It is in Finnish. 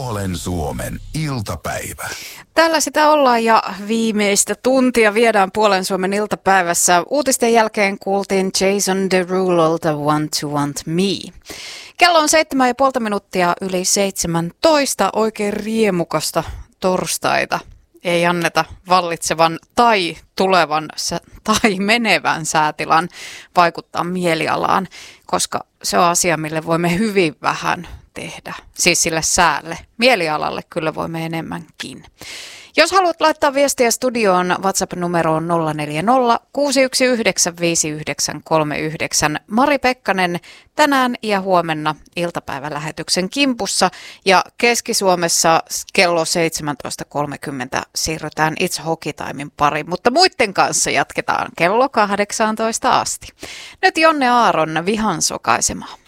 Puolen Suomen iltapäivä. Täällä sitä ollaan ja viimeistä tuntia viedään Puolen Suomen iltapäivässä. Uutisten jälkeen kuultiin Jason Derulolta Want to Want Me. Kello on 7,5 yli 17. Oikein riemukasta torstaita. Ei anneta vallitsevan tai tulevan tai menevän säätilan vaikuttaa mielialaan, koska se on asia, mille voimme hyvin vähän tehdä. Siis sille säälle. Mielialalle kyllä voimme enemmänkin. Jos haluat laittaa viestiä studioon, WhatsApp-numero on 040 619 5939. Mari Pekkanen tänään ja huomenna iltapäivälähetyksen kimpussa ja Keski-Suomessa kello 17.30 siirrytään It's Hockey Timen pariin, mutta muiden kanssa jatketaan kello 18 asti. Nyt Jonne Aaron Vihan sokaisema.